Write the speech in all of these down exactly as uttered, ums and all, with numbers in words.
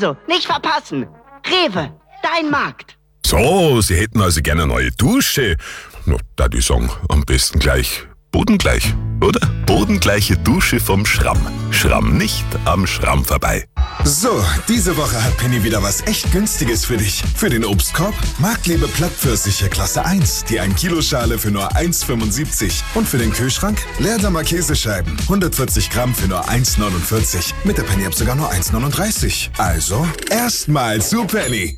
Also, nicht verpassen. Rewe, dein Markt. So, Sie hätten also gerne eine neue Dusche. Na, da die sagen, am besten gleich bodengleich, oder? Bodengleiche Dusche vom Schramm. Schramm nicht am Schramm vorbei. So, diese Woche hat Penny wieder was echt Günstiges für dich. Für den Obstkorb Marktlebe Plattpfirsiche Klasse eins, die ein Kilo Schale für nur eins fünfundsiebzig. Und für den Kühlschrank Leerdammer Käsescheiben, hundertvierzig Gramm für nur eins neunundvierzig. Mit der Penny-App sogar nur eins neununddreißig. Also, erstmal zu Penny.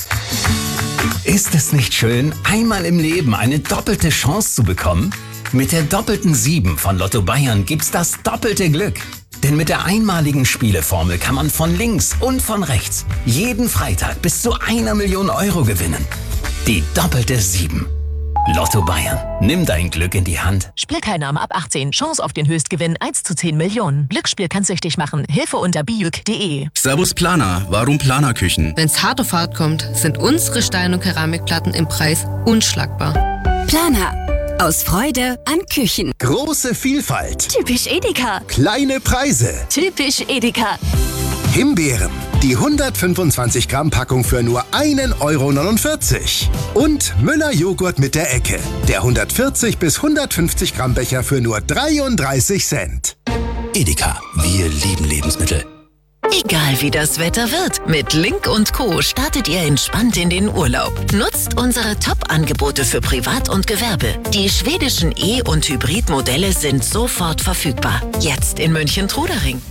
Ist es nicht schön, einmal im Leben eine doppelte Chance zu bekommen? Mit der doppelten sieben von Lotto Bayern gibt's das doppelte Glück. Denn mit der einmaligen Spieleformel kann man von links und von rechts jeden Freitag bis zu einer Million Euro gewinnen. Die doppelte sieben. Lotto Bayern. Nimm dein Glück in die Hand. Spielteilnahme ab achtzehn. Chance auf den Höchstgewinn eins zu zehn Millionen. Glücksspiel kann süchtig machen. Hilfe unter bijuk punkt de. Servus Planer. Warum Planerküchen? Wenn's hart auf hart kommt, sind unsere Stein- und Keramikplatten im Preis unschlagbar. Planer. Aus Freude an Küchen. Große Vielfalt. Typisch Edeka. Kleine Preise. Typisch Edeka. Himbeeren. Die hundertfünfundzwanzig Gramm Packung für nur einen Euro neunundvierzig. Und Müller Joghurt mit der Ecke. Der hundertvierzig bis hundertfünfzig Gramm Becher für nur dreiunddreißig Cent. Edeka. Wir lieben Lebensmittel. Egal wie das Wetter wird, mit Link und Co. startet ihr entspannt in den Urlaub. Nutzt unsere Top-Angebote für Privat und Gewerbe. Die schwedischen E- und Hybrid-Modelle sind sofort verfügbar. Jetzt in München-Trudering.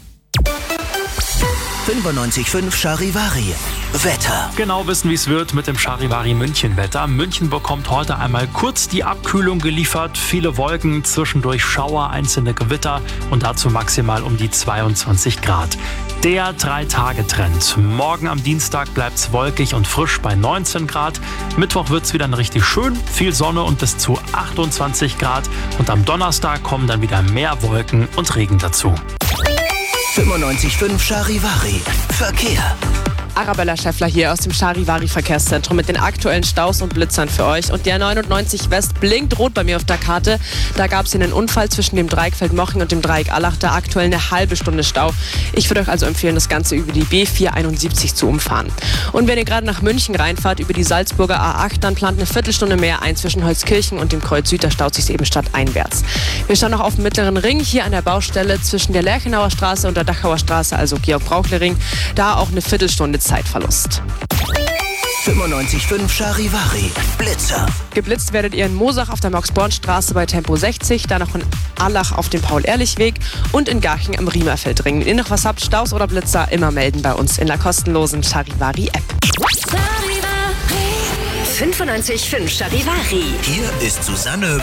fünfundneunzig Komma fünf Charivari. Wetter. Genau wissen, wie es wird mit dem Charivari München-Wetter. München bekommt heute einmal kurz die Abkühlung geliefert. Viele Wolken, zwischendurch Schauer, einzelne Gewitter und dazu maximal um die zweiundzwanzig Grad. Der Drei-Tage-Trend. Morgen am Dienstag bleibt es wolkig und frisch bei neunzehn Grad. Mittwoch wird es wieder richtig schön, viel Sonne und bis zu achtundzwanzig Grad. Und am Donnerstag kommen dann wieder mehr Wolken und Regen dazu. fünfundneunzig Komma fünf Charivari. Verkehr. Arabella Schäffler hier aus dem Charivari Verkehrszentrum mit den aktuellen Staus und Blitzern für euch. Und der neunundneunzig West blinkt rot bei mir auf der Karte. Da gab es einen Unfall zwischen dem Dreieck Feldmoching und dem Dreieck Allach. Da aktuell eine halbe Stunde Stau. Ich würde euch also empfehlen, das Ganze über die B vierhunderteinundsiebzig zu umfahren. Und wenn ihr gerade nach München reinfahrt über die Salzburger A acht, dann plant eine Viertelstunde mehr ein zwischen Holzkirchen und dem Kreuz Süd. Da staut sich eben stadteinwärts. Wir schauen noch auf dem Mittleren Ring, hier an der Baustelle zwischen der Lerchenauer Straße und der Dachauer Straße, also Georg-Brauchle-Ring. Da auch eine Viertelstunde Zeitverlust. fünfundneunzig Komma fünf Charivari. Blitzer. Geblitzt werdet ihr in Mosach auf der Max-Born-Straße bei Tempo sechzig, dann noch in Allach auf dem Paul-Ehrlich-Weg und in Garching am Riemerfeldring. Wenn ihr noch was habt, Staus oder Blitzer, immer melden bei uns in der kostenlosen Charivari-App. fünfundneunzig Komma fünf Charivari. Hier ist Susanne